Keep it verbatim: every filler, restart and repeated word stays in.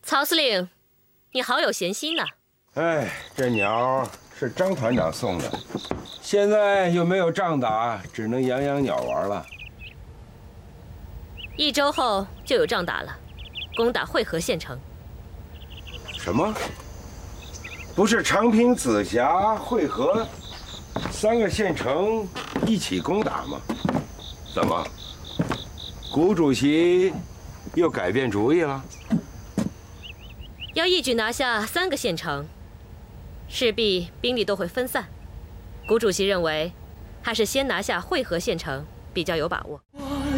曹司令，你好有闲心呐！ 哎，这鸟是张团长送的，现在又没有仗打，只能养养鸟玩了。 一周后就有仗打了，攻打会河县城。 什么？不是长平、紫霞、会河三个县城一起攻打吗？怎么，谷主席又改变主意了？ 要一举拿下三个县城，势必兵力都会分散。谷主席认为，还是先拿下会河县城比较有把握。